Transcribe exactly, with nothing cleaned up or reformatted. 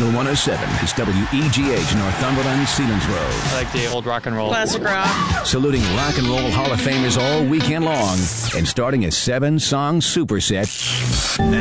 Channel one oh seven is W E G H Northumberland, Selinsgrove. I like the old rock and roll. Classic rock. Saluting rock and roll Hall of Famers all weekend long and starting a seven-song superset.